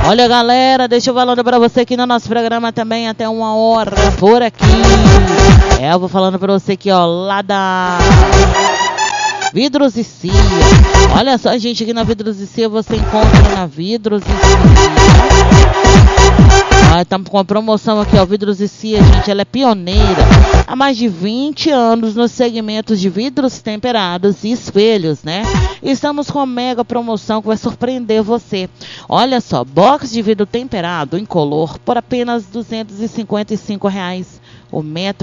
Olha, galera, deixa eu falando pra você aqui no nosso programa também até 1h por aqui. Eu vou falando pra você aqui, ó, lá da Vidros e Cia. Olha só, gente, aqui na Vidros e Cia você encontra na Vidros e Cia. Estamos com uma promoção aqui, ó, Vidros e Cia, gente, ela é pioneira há mais de 20 anos nos segmentos de vidros temperados e espelhos, né? Estamos com uma mega promoção que vai surpreender você. Olha só, box de vidro temperado incolor por apenas R$ 255 o metro